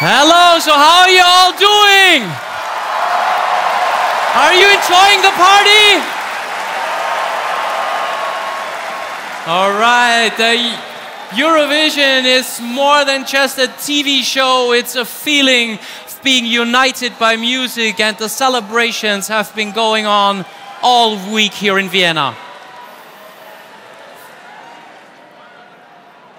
Hello, so how are you all doing? Are you enjoying the party? All right, Eurovision is more than just a TV show, it's a feeling of being united by music, and the celebrations have been going on all week here in Vienna.